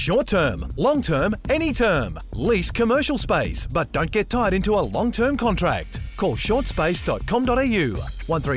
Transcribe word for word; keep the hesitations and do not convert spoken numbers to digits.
Short term, long term, any term. Lease commercial space, but don't get tied into a long term contract. Call shortspace dot com dot a u. one three